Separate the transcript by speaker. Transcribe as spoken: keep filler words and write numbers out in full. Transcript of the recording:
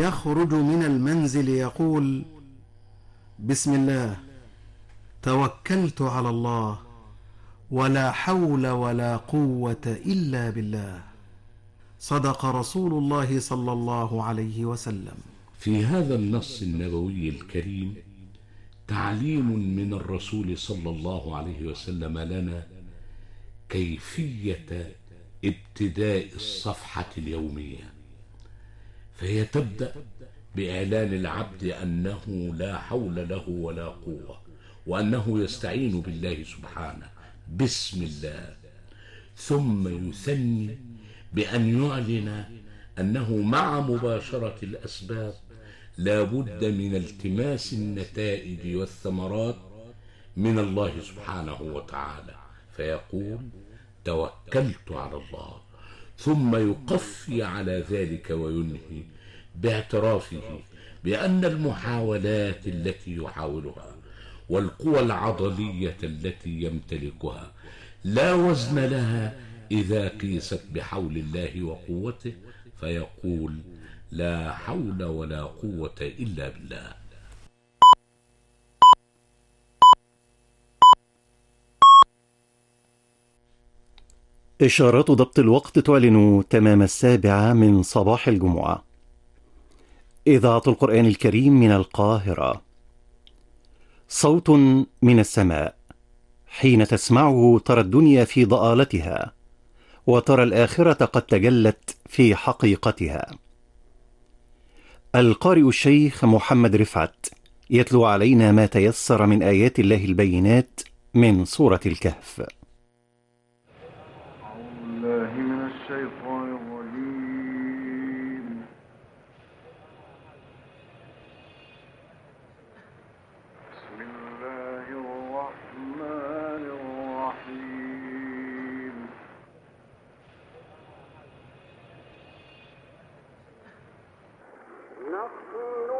Speaker 1: يخرج من المنزل يقول: بسم الله، توكلت على الله، ولا حول ولا قوة إلا بالله. صدق رسول الله صلى الله عليه وسلم.
Speaker 2: في هذا النص النبوي الكريم تعليم من الرسول صلى الله عليه وسلم لنا كيفية ابتداء الصفحة اليومية، فهي تبدأ بإعلان العبد أنه لا حول له ولا قوة، وأنه يستعين بالله سبحانه بسم الله، ثم يثني بأن يعلن أنه مع مباشرة الأسباب لا بد من التماس النتائج والثمرات من الله سبحانه وتعالى، فيقول: توكلت على الله، ثم يقفي على ذلك وينهي باعترافه بأن المحاولات التي يحاولها والقوى العضلية التي يمتلكها لا وزن لها إذا قيست بحول الله وقوته، فيقول: لا حول ولا قوة إلا بالله.
Speaker 3: إشارات ضبط الوقت تعلن تمام السابعة من صباح الجمعة. إذاعة القرآن الكريم من القاهرة. صوت من السماء، حين تسمعه ترى الدنيا في ضآلتها، وترى الآخرة قد تجلت في حقيقتها. القارئ الشيخ محمد رفعت يتلو علينا ما تيسر من آيات الله البينات من سورة الكهف.
Speaker 4: الله من الشيطان الرجيم. بسم الله الرحمن الرحيم. نحن